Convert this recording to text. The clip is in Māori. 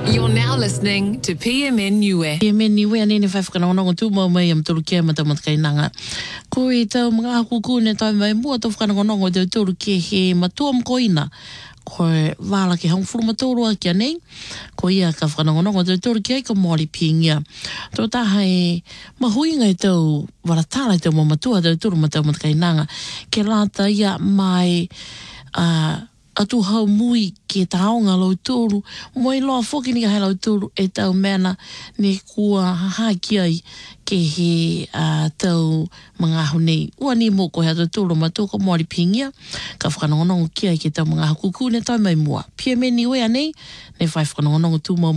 You're now listening to PMN Niue. PMN Niue ane ne whaiwhakanongonongo tū mau mai am tolu kia matamatka Ko e tau mga akuku ne tau mai mua tau whakanongonongo tau tolu kia he matua mkoina. Ko e wala ke hangfuru matorua kia nei. Ko ia ka whakanongonongo tau tolu kia ka mōli pingia. Tō taha e mahuinga i tau waratala i tau mamatua tau tolu matamatka Ke lata ia mai atu hau mui ke taonga lau tūru, moi loa whoki ni ka hei lau tūru e tau mena ne kua hahaki ai ke he tau mga ahu nei. Ua ni mō ko hea tau tūru matua ko mōri pingia, ka whakanongonongo kia ke tau mga ahu kuku ne tau mai mua. Pia me ni wea nei, ne whai whakanongonongo tū mau